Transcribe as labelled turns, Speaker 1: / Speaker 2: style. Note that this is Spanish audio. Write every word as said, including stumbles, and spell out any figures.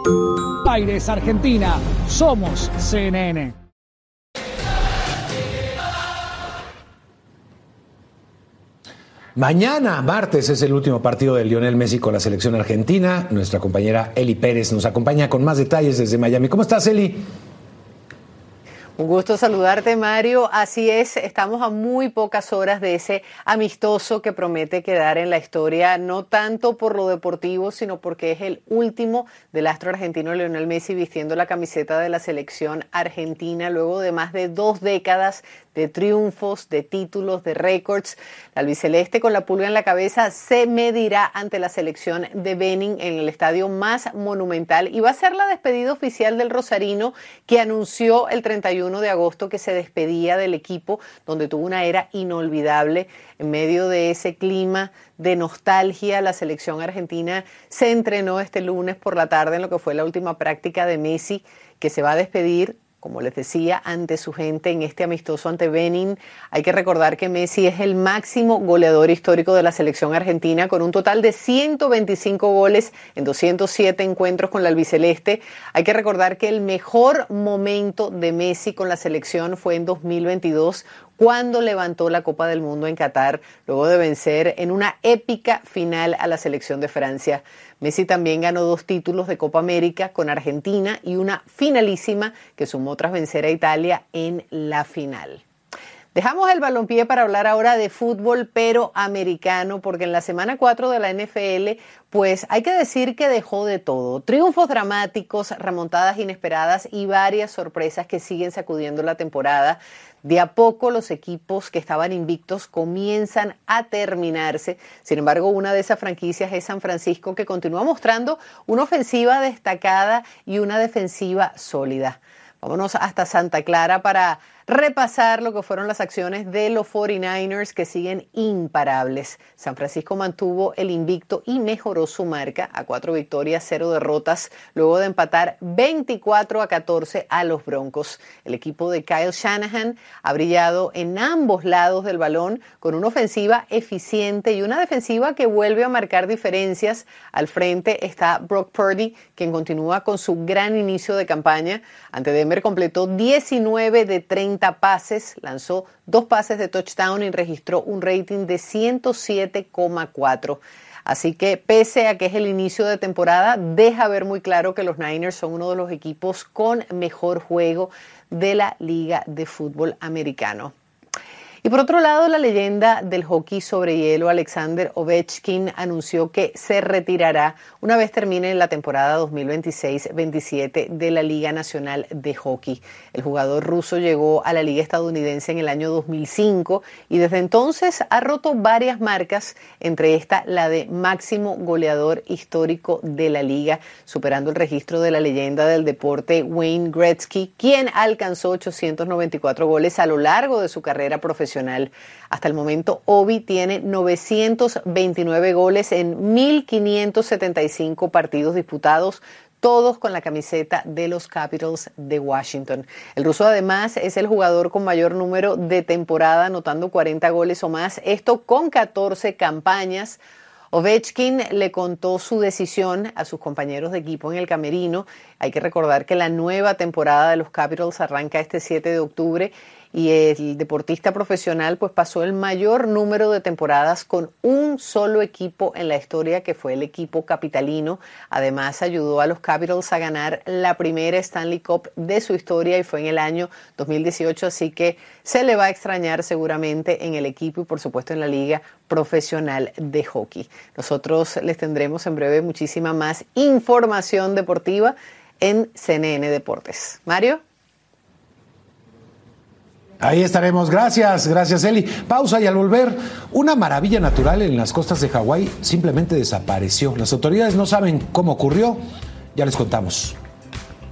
Speaker 1: Aires, Argentina, somos C N N.
Speaker 2: Mañana, martes, es el último partido de Lionel Messi con la selección argentina. Nuestra compañera Eli Pérez nos acompaña con más detalles desde Miami. ¿Cómo estás, Eli?
Speaker 3: Un gusto saludarte, Mario. Así es, estamos a muy pocas horas de ese amistoso que promete quedar en la historia, no tanto por lo deportivo, sino porque es el último del astro argentino Lionel Messi vistiendo la camiseta de la selección argentina luego de más de dos décadas de triunfos, de títulos, de récords. La albiceleste, con la pulga en la cabeza, se medirá ante la selección de Benin en el estadio más monumental y va a ser la despedida oficial del rosarino, que anunció el treinta y uno de agosto que se despedía del equipo, donde tuvo una era inolvidable. En medio de ese clima de nostalgia, la selección argentina se entrenó este lunes por la tarde en lo que fue la última práctica de Messi, que se va a despedir, como les decía, ante su gente en este amistoso ante Benin. Hay que recordar que Messi es el máximo goleador histórico de la selección argentina, con un total de ciento veinticinco goles en doscientos siete encuentros con la albiceleste. Hay que recordar que el mejor momento de Messi con la selección fue en dos mil veintidós, cuando levantó la Copa del Mundo en Qatar, luego de vencer en una épica final a la selección de Francia. Messi también ganó dos títulos de Copa América con Argentina y una finalísima que sumó tras vencer a Italia en la final. Dejamos el balompié para hablar ahora de fútbol, pero americano, porque en la semana cuatro de la N F L, pues hay que decir que dejó de todo. Triunfos dramáticos, remontadas inesperadas y varias sorpresas que siguen sacudiendo la temporada. De a poco los equipos que estaban invictos comienzan a terminarse. Sin embargo, una de esas franquicias es San Francisco, que continúa mostrando una ofensiva destacada y una defensiva sólida. Vámonos hasta Santa Clara para repasar lo que fueron las acciones de los cuarenta y nueve ers, que siguen imparables. San Francisco mantuvo el invicto y mejoró su marca a cuatro victorias, cero derrotas, luego de empatar veinticuatro a catorce a los Broncos. El equipo de Kyle Shanahan ha brillado en ambos lados del balón, con una ofensiva eficiente y una defensiva que vuelve a marcar diferencias. Al frente está Brock Purdy, quien continúa con su gran inicio de campaña. Ante Denver completó diecinueve de treinta pases, lanzó dos pases de touchdown y registró un rating de ciento siete coma cuatro. Así que, pese a que es el inicio de temporada, deja ver muy claro que los Niners son uno de los equipos con mejor juego de la Liga de Fútbol Americano. Y por otro lado, la leyenda del hockey sobre hielo, Alexander Ovechkin, anunció que se retirará una vez termine la temporada dos mil veintiséis veintisiete de la Liga Nacional de Hockey. El jugador ruso llegó a la Liga estadounidense en el año dos mil cinco y desde entonces ha roto varias marcas, entre esta la de máximo goleador histórico de la liga, superando el registro de la leyenda del deporte Wayne Gretzky, quien alcanzó ochocientos noventa y cuatro goles a lo largo de su carrera profesional. Hasta el momento, Ovi tiene novecientos veintinueve goles en mil quinientos setenta y cinco partidos disputados, todos con la camiseta de los Capitals de Washington. El ruso además es el jugador con mayor número de temporada, anotando cuarenta goles o más, esto con catorce campañas. Ovechkin le contó su decisión a sus compañeros de equipo en el camerino. Hay que recordar que la nueva temporada de los Capitals arranca este siete de octubre y el deportista profesional pues pasó el mayor número de temporadas con un solo equipo en la historia, que fue el equipo capitalino. Además, ayudó a los Capitals a ganar la primera Stanley Cup de su historia y fue en el año dos mil dieciocho, así que se le va a extrañar seguramente en el equipo y por supuesto en la Liga Profesional de Hockey. Nosotros les tendremos en breve muchísima más información deportiva en C N N Deportes. Mario.
Speaker 2: Ahí estaremos. Gracias, gracias, Eli. Pausa y al volver, una maravilla natural en las costas de Hawái simplemente desapareció. Las autoridades no saben cómo ocurrió. Ya les contamos.